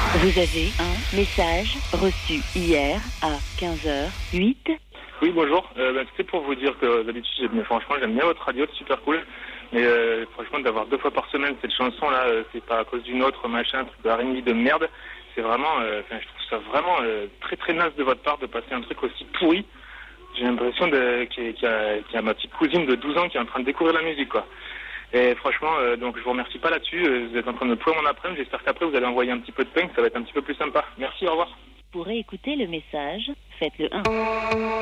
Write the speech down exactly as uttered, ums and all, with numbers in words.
Vous avez un message reçu hier à quinze heures huit. Oui, bonjour. Euh, bah, c'est pour vous dire que d'habitude, j'aime- franchement, j'aime bien votre radio, c'est super cool. Mais euh, franchement, d'avoir deux fois par semaine cette chanson-là, euh, c'est pas à cause d'une autre, machin, truc de R and B de merde. C'est vraiment, euh, je trouve ça vraiment euh, très très naze de votre part de passer un truc aussi pourri. J'ai l'impression de, qu'il y a, qu'il y a- qu'il y a ma petite cousine de douze ans qui est en train de découvrir la musique, quoi. Et franchement, euh, donc je vous remercie pas là-dessus. Euh, Vous êtes en train de me pourrir mon après-midi. J'espère qu'après vous allez envoyer un petit peu de punk, ça va être un petit peu plus sympa. Merci, au revoir. Pour écouter le message, faites le un.